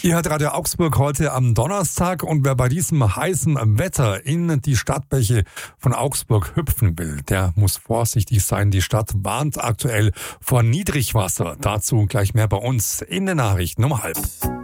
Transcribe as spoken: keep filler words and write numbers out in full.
Ihr hört Radio Augsburg heute am Donnerstag und wer bei diesem heißen Wetter in die Stadtbäche von Augsburg hüpfen will, der muss vorsichtig sein. Die Stadt warnt aktuell vor Niedrigwasser. Dazu gleich mehr bei uns in den Nachrichten um halb.